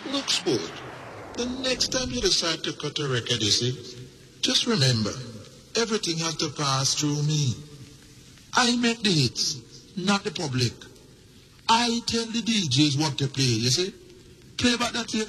Looks good. The next time you decide to cut a record, you see, just remember, everything has to pass through me. I make the hits, not the public. I tell the DJs what to play, you see. Play back that tape